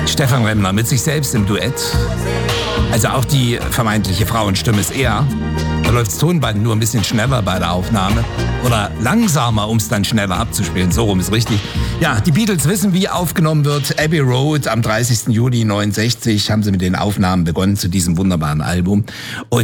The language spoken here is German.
Stephan Remmler mit sich selbst im Duett. Also auch die vermeintliche Frauenstimme ist er. Da läuft das Tonband nur ein bisschen schneller bei der Aufnahme. Oder langsamer, um es dann schneller abzuspielen. So rum ist richtig. Ja, die Beatles wissen, wie aufgenommen wird. Abbey Road am 30. Juli 1969 haben sie mit den Aufnahmen begonnen zu diesem wunderbaren Album. Und